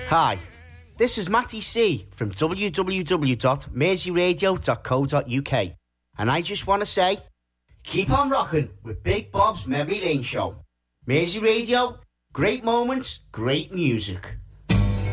Hi, this is Matty C from www.merseyradio.co.uk, and I just want to say, keep on rocking with Big Bob's Memory Lane Show. Mersey Radio, great moments, great music.